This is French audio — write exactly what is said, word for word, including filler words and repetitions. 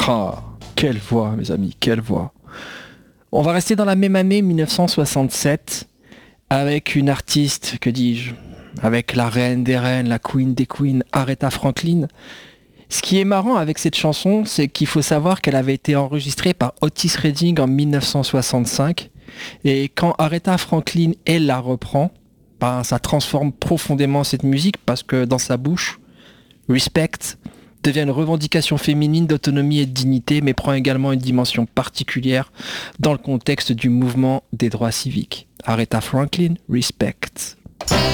Ah, quelle voix, mes amis, quelle voix. On va rester dans la même année, dix-neuf cent soixante-sept, avec une artiste, que dis-je, avec la reine des reines, la queen des queens, Aretha Franklin. Ce qui est marrant avec cette chanson, c'est qu'il faut savoir qu'elle avait été enregistrée par Otis Redding en dix-neuf cent soixante-cinq. Et quand Aretha Franklin, elle la reprend, ben, ça transforme profondément cette musique parce que dans sa bouche, Respect devient une revendication féminine d'autonomie et de dignité, mais prend également une dimension particulière dans le contexte du mouvement des droits civiques. Aretha Franklin, Respect.